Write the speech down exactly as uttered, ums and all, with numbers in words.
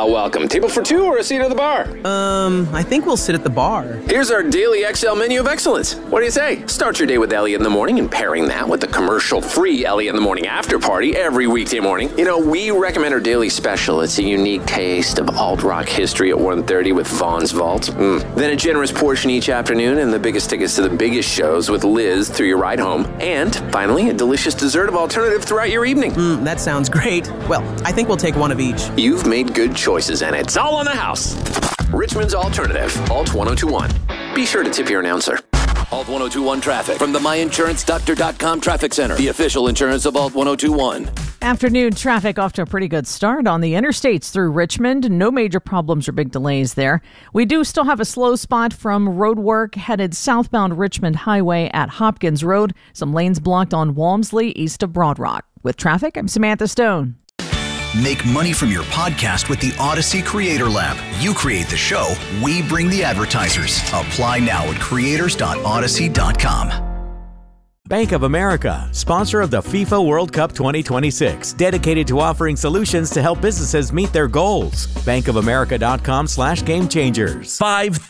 all welcome. Table for two or a seat at the bar? Um, I think we'll sit at the bar. Here's our daily X L menu of excellence. What do you say? Start your day with Elliot in the morning and pairing that with the commercial-free Elliot in the Morning after party every weekday morning. You know, we recommend our daily special. It's a unique taste of alt-rock history at one thirty with Vaughn's Vault. Mm. Then a generous portion each afternoon and the biggest tickets to the biggest shows with Liz through your ride home. And finally, a delicious dessert of alternative throughout your evening. Mm, that sounds great. Well, I think we'll take one of each. You've made good choices, and it's all on the house. Richmond's Alternative, Alt ten twenty-one. Be sure to tip your announcer. Alt ten twenty-one traffic from the my insurance doctor dot com Traffic Center, the official insurance of Alt ten twenty-one. Afternoon traffic off to a pretty good start on the interstates through Richmond. No major problems or big delays there. We do still have a slow spot from road work headed southbound Richmond Highway at Hopkins Road. Some lanes blocked on Walmsley east of Broad Rock. With traffic, I'm Samantha Stone. Make money from your podcast with the Odyssey Creator Lab. You create the show, we bring the advertisers. Apply now at creators dot odyssey dot com. Bank of America, sponsor of the FIFA World Cup twenty twenty-six, dedicated to offering solutions to help businesses meet their goals. bank of america dot com slash game changers. Five